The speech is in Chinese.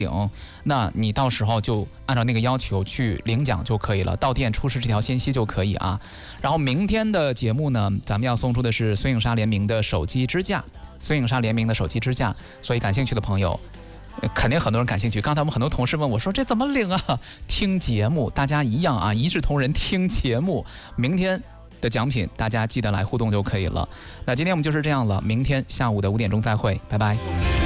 那你到时候就按照那个要求去领奖就可以了，到店出示这条信息就可以啊。然后明天的节目呢，咱们要送出的是孙颖莎联名的手机支架，孙颖莎联名的手机支架，所以感兴趣的朋友。肯定很多人感兴趣。刚才我们很多同事问我说：“这怎么领啊？”听节目，大家一样啊，一视同仁，听节目。明天的奖品，大家记得来互动就可以了。那今天我们就是这样了，明天下午的5点钟再会，拜拜。